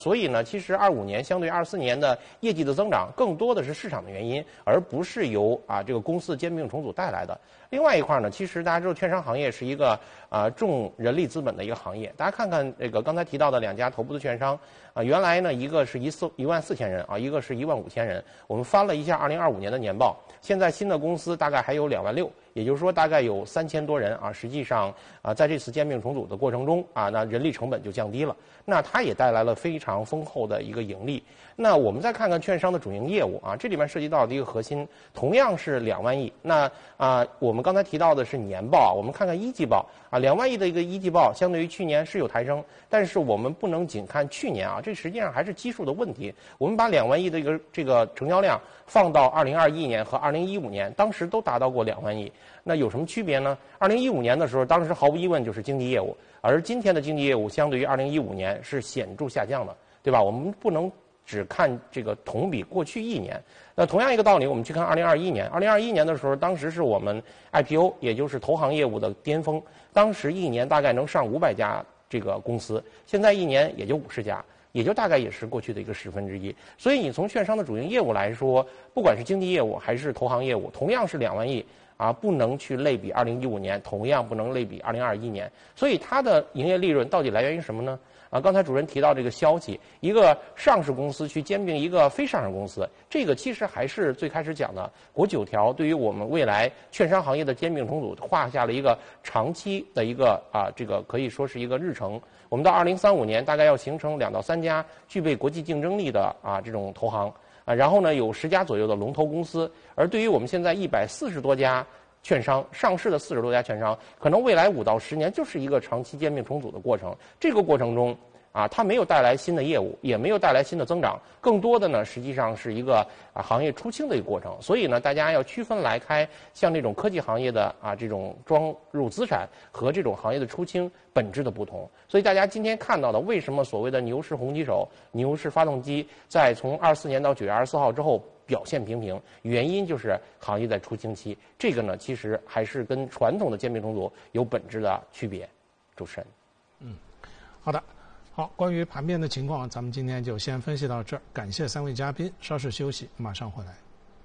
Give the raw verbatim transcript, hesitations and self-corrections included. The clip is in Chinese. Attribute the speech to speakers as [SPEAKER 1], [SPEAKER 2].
[SPEAKER 1] 所以呢，其实二五年相对二四年的业绩的增长，更多的是市场的原因，而不是由啊这个公司兼并重组带来的。另外一块呢，其实大家知道，券商行业是一个啊重人力资本的一个行业。大家看看这个刚才提到的两家头部的券商啊，原来呢一个是一四一万四千人啊，一个是一万五千人。我们翻了一下二零二五年的年报，现在新的公司大概还有两万六。也就是说，大概有三千多人啊，实际上啊，在这次兼并重组的过程中啊，那人力成本就降低了，那它也带来了非常丰厚的一个盈利。那我们再看看券商的主营业务啊，这里面涉及到的一个核心，同样是两万亿。那啊，我们刚才提到的是年报，我们看看一季报啊，两万亿的一个一季报，相对于去年是有抬升，但是我们不能仅看去年啊，这实际上还是基数的问题。我们把两万亿的一个这个成交量放到二零二一年和二零一五年，当时都达到过两万亿。那有什么区别呢？二零一五年的时候，当时毫无疑问就是经纪业务，而今天的经纪业务相对于二零一五年是显著下降的，对吧？我们不能只看这个同比过去一年。那同样一个道理，我们去看二零二一年。二零二一年的时候，当时是我们 I P O， 也就是投行业务的巅峰，当时一年大概能上五百家这个公司，现在一年也就五十家。也就大概也是过去的一个十分之一，所以你从券商的主营业务来说，不管是经纪业务还是投行业务，同样是两万亿啊，不能去类比二零一五年，同样不能类比二零二一年，所以它的营业利润到底来源于什么呢？啊，刚才主任提到这个消息，一个上市公司去兼并一个非上市公司，这个其实还是最开始讲的国九条对于我们未来券商行业的兼并重组画下了一个长期的一个啊，这个可以说是一个日程。我们到二零三五年大概要形成两到三家具备国际竞争力的啊这种投行啊，然后呢有十家左右的龙头公司，而对于我们现在一百四十多家券商上市的四十多家券商，可能未来五到十年就是一个长期兼并重组的过程。这个过程中啊，它没有带来新的业务，也没有带来新的增长，更多的呢，实际上是一个啊行业出清的一个过程。所以呢，大家要区分来开，像这种科技行业的啊这种装入资产和这种行业的出清本质的不同。所以大家今天看到的，为什么所谓的牛市红旗手、牛市发动机在从二四年到九月二十四号之后表现平平，原因就是行业在出清期。这个呢，其实还是跟传统的兼并重组有本质的区别。主持人，
[SPEAKER 2] 嗯，好的。好，关于盘面的情况，咱们今天就先分析到这儿。感谢三位嘉宾，稍事休息，马上回来。